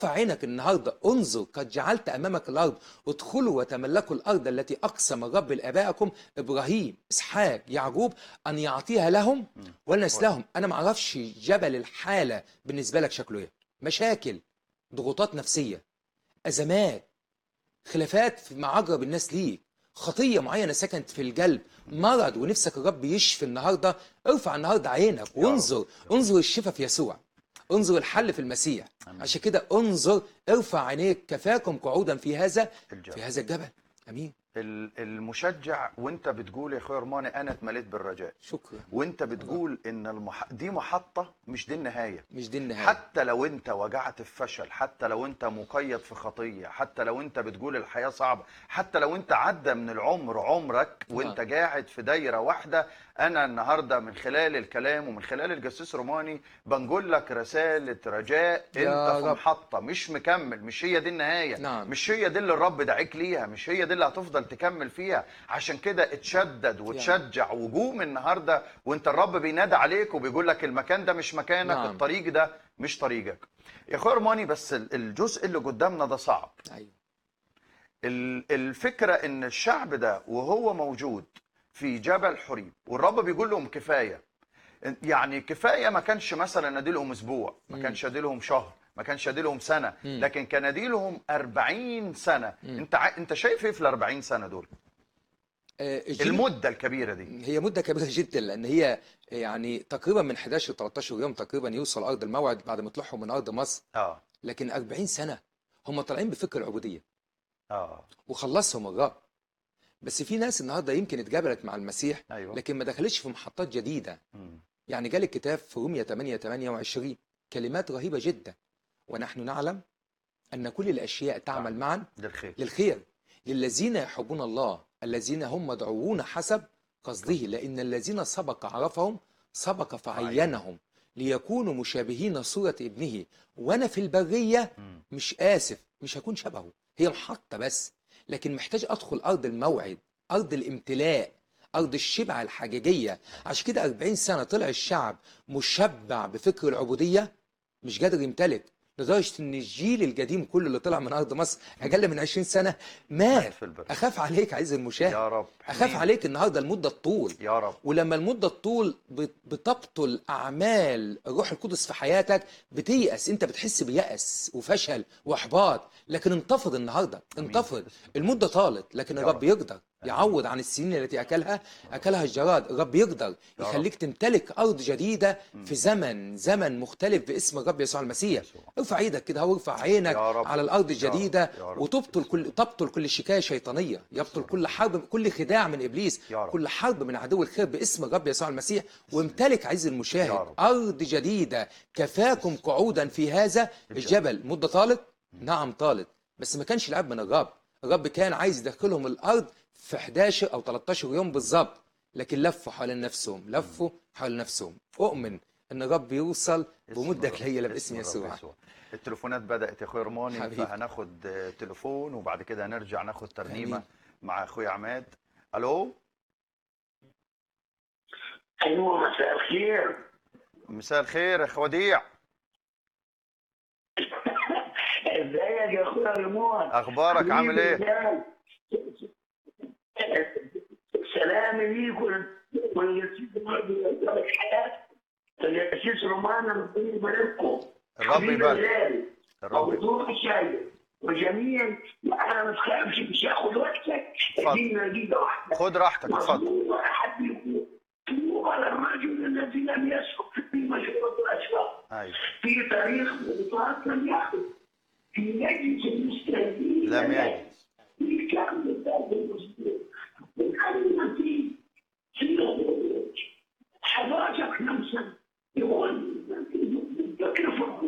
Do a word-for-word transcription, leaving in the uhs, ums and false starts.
ارفع عينك النهارده، انظر قد جعلت امامك الارض، ادخلوا وتملكوا الارض التي اقسم الرب لابائكم ابراهيم اسحاق يعقوب ان يعطيها لهم مم. ولنسلهم. انا ما اعرفش جبل الحاله بالنسبه لك شكله ايه، مشاكل، ضغوطات نفسيه، ازمات، خلافات في- مع اقرب الناس ليك، خطيه معينه سكنت في القلب، مرض ونفسك الرب يشفي النهارده. ارفع النهارده عينك يا رب وانظر، انظر الشفاء في يسوع، انظر الحل في المسيح. امين. عشان كده انظر، ارفع عينيك، كفاكم قعودا في هذا الجبل. في هذا الجبل. امين. ال- المشجع وانت بتقول يا اخويا رماني انا اتمليت بالرجاء، شكرا. وانت بتقول ان المح... دي محطة مش دي النهاية. مش دي النهايه. حتى لو انت وجعت في فشل، حتى لو انت مقيد في خطية، حتى لو انت بتقول الحياة صعبة، حتى لو انت عدى من العمر عمرك وانت آه. قاعد في دايرة واحدة، انا النهاردة من خلال الكلام ومن خلال الجسيس روماني بنقول لك رسالة رجاء. انت يا في رب. محطة مش مكمل، مش هي دي النهاية. نعم. مش هي دي اللي الرب دعيك ليها، مش هي دي اللي هتفضل تكمل فيها. عشان كده اتشدد وتشجع وجوم النهارده وانت الرب بينادى عليك وبيقول لك المكان ده مش مكانك، نعم. الطريق ده مش طريقك. يا اخويا رماني بس ال- الجزء اللي قدامنا ده صعب. ايوه. ال- الفكره ان الشعب ده وهو موجود في جبل حريب والرب بيقول لهم كفايه. يعني كفايه ما كانش مثلا اديلهم اسبوع، ما مم. كانش اديلهم شهر، ما كانش اديلهم سنه، مم. لكن كان اديلهم أربعين سنه. مم. انت ع... انت شايف ايه في ال أربعين سنه دول؟ آه، الجيل المده الكبيره دي. هي مدة كبيرة جدا، لأن هي يعني تقريبا من حداشر ل تلتاشر يوم تقريبا يوصل أرض الموعد بعد ما يطلعوا من أرض مصر. اه لكن أربعين سنة هم طالعين بفكر العبودية اه وخلصهم الرب. بس في ناس النهارده يمكن اتقابلت مع المسيح ايوه. لكن ما دخلتش في محطات جديدة. مم. يعني جال الكتاب في رومية تمانية تمانية وعشرين كلمات رهيبة جدا: ونحن نعلم أن كل الأشياء تعمل معا للخير. للخير للذين يحبون الله الذين هم مدعوون حسب قصده، لأن الذين سبق عرفهم سبق فعينهم ليكونوا مشابهين صورة ابنه. وأنا في البرية مم. مش آسف، مش هكون شبهه، هي محطة بس، لكن محتاج أدخل أرض الموعد، أرض الامتلاء، أرض الشبع الحقيقية. عشان كده أربعين سنة طلع الشعب مشبع بفكر العبودية، مش قادر يمتلك، لدرجة إن الجيل القديم كله اللي طلع من أرض مصر أقل من عشرين سنة مات مات. في البر. أخاف عليك عايز المشاهد، يا رب أخاف حميم. عليك النهاردة المدة الطول. يا رب. ولما المدة الطول بت- بتبطل أعمال الروح القدس في حياتك بتيأس، أنت بتحس بيأس وفشل وإحباط. لكن انتفض النهاردة، أمين. انتفض. المدة طالت لكن يا الرب رب. يقدر يعوض عن السنين التي أكلها أكلها الجراد. الرب يقدر يا رب. يخليك تمتلك أرض جديدة مم. في زمن زمن مختلف باسم الرب يسوع المسيح. يسوع. ارفع ايدك كده وارفع عينك يا رب. على الارض يا رب. الجديده يا رب. وتبطل كل تبطل كل شكايه شيطانيه، يبطل كل حرب، كل خداع من ابليس، يا رب. كل حرب من عدو الخير باسم الرب يسوع المسيح. وامتلك عز يا المشاهد رب. ارض جديده كفاكم قعودا في هذا الجبل. مده طالت؟ نعم طالت، بس ما كانش العيب من الرب. الرب كان عايز يدخلهم الارض في حداشر او تلتاشر يوم بالظبط، لكن لفوا حوالين نفسهم، لفوا حوالين نفسهم. اؤمن ان الرب يوصل اسم بمده الرب. قليله اسم باسم الرب يسوع. يسوع. التليفونات بدأت يا اخويا رماني، حبيبي. فهناخد آه، تليفون وبعد كده هنرجع ناخد ترنيمة آمين. مع اخويا عماد. الو. ايوه مساء الخير. مساء الخير يا اخو وديع. ازيك يا اخويا ريمون؟ اخبارك عامل ايه؟ سلامي ليك والجسيس برضه حياتك. الجسيس رومان ربنا يبارككم. الرب يبارك. الغالي الرب يبارك. موضوع شيق وجميل. انا ما تخافش، مش هاخد وقتك. اتفضل. ادينا دقيقه واحده. خد راحتك اتفضل. مظلوم احد يقول طوبى على الرجل الذي لم يسلك في مشورة الاشرار. ايوه. في تاريخ بطاقة لم يأخذ في مجلس المستهزئين لم يجلس. في كامل الدرب المسلم الكلمة في في حداشر خمسة يقول تكلفة